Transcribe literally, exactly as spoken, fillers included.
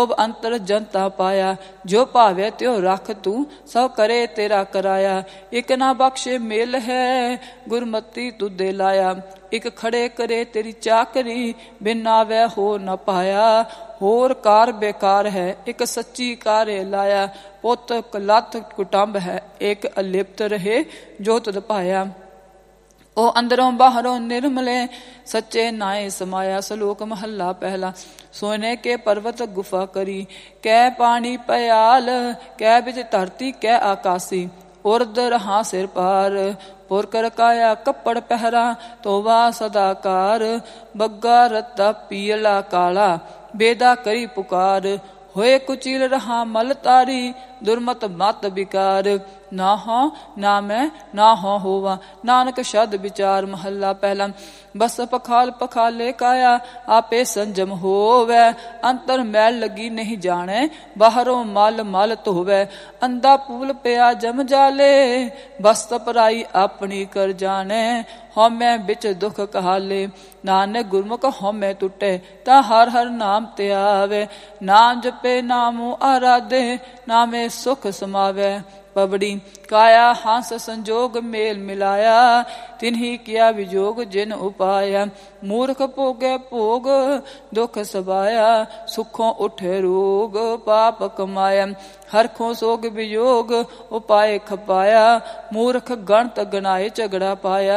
ਅੰਤਰ ਜਨਤਾ ਪਾਇਆ। ਜੋ ਭਾਵੇ ਤਿਉ ਰੱਖ ਤੂੰ, ਸਭ ਕਰੇ ਤੇਰਾ ਕਰਾਇਆ। ਇਕ ਨਾ ਬਖਸ਼ੇ ਮਿਲ ਹੈ, ਗੁਰਮਤੀ ਤੁਧੇ ਲਾਇਆ। ਇਕ ਖੜੇ ਕਰੇ ਤੇਰੀ ਚਾਕਰੀ, ਬਿਨ ਆਵੈ ਹੋ ਨ ਪਾਇਆ। ਹੋਰ ਕਾਰ ਬੇਕਾਰ ਹੈ, ਇੱਕ ਸੱਚੀ ਕਾਰੇ ਲਾਇਆ। ਪੁੱਤ ਲੱਥ ਕੁਟੰਬ ਹੈ, ਇੱਕ ਅਲਿਪਤ ਰਹੇ ਜੋ ਤੁਧ ਪਾਇਆ। ਉਹ ਅੰਦਰੋਂ ਬਾਹਰੋਂ ਨਿਰਮਲੇ, ਸੱਚੇ ਨਾਏ ਸਮਾਇਆ। ਸਲੋਕ ਮਹੱਲਾ ਪਹਿਲਾ। ਸੋਨੇ ਕੇ ਪਰਵਤ ਗੁਫਾ ਕਰੀ, ਕਹਿ ਪਾਣੀ ਪਿਆਲ। ਕਹਿ ਵਿੱਚ ਧਰਤੀ ਕਹਿ ਆਕਾਸੀ, ਉਰਦ ਰਹਾ ਸਿਰ ਪਾਰ। ਪੁਰ ਕਰ ਕਾਇਆ ਕੱਪੜ ਪਹਿਰਾ, ਤੋਵਾ ਸਦਾਕਾਰ। ਬੱਗਾ ਰੱਤਾ ਪੀਲਾ ਕਾਲਾ, ਬੇਦਾ ਕਰੀ ਪੁਕਾਰ। ਹੋਏ ਕੁਚੀਲ ਰਹਾ ਮਲ ਤਾਰੀ, ਦੁਰਮਤ ਮਤ ਵਿਕਾਰ। ਨਾ ਹਾਂ ਨਾ ਮੈਂ ਨਾ ਹਾਂ ਹੋਵਾ, ਨਾਨਕ ਸ਼ਬਦ ਵਿਚਾਰ। ਮਹੱਲਾ ਪਹਿਲਾ। ਬਸ ਪਖਾਲ ਪਖਾਲੇ ਕਾਇਆ, ਆਪੇ ਸੰਜਮ ਹੋਵੈ। ਅੰਤਰ ਮੈਲ ਲੱਗੀ ਨਹੀਂ ਜਾਣੈ, ਬਾਹਰੋਂ ਮਲ ਮਲ ਧੋਵੈ। ਅੰਧਾ ਪੂਲ ਪਿਆ ਜਮ ਜਾਲੇ, ਬਸਤ ਪਰਾਈ ਆਪਣੀ ਕਰ ਜਾਣੈ। ਹਉਮੈ ਵਿੱਚ ਦੁਖ ਕਹਾਲੇ, ਨਾਨਕ ਗੁਰਮੁਖ ਹਉਮੈ ਟੁੱਟੇ। ਤਾਂ ਹਰ ਹਰ ਨਾਮ ਤੇ ਆਵੇ, ਨਾਮ ਜਪੇ ਨਾਮੁ ਆਰਾਧੇ। ਨਾਮੇ ਸੁਖ ਸਮਾਵੈ। ਪਬੜੀ। ਕਾਇਆ ਹੰਸ ਸੰਜੋਗ ਮੇਲ ਮਿਲਾਇਆ, ਤਿਨਹੀ ਕਿਆ ਵਿਜੋਗ ਜਿਨ ਉਪਾਇਆ। ਮੂਰਖ ਭੋਗੇ ਭੋਗ ਦੁਖ ਸਬਾਇਆ, ਸੁਖੋਂ ਉਠੇ ਰੋਗ ਪਾਪ ਕਮਾਇਆ। ਹਰਖੋਂ ਸੋਗ ਵਿਯੋਗ ਉਪਾਏ ਖਪਾਇਆ, ਮੂਰਖ ਗਣਤ ਗਣਾਏ ਝਗੜਾ ਪਾਇਆ।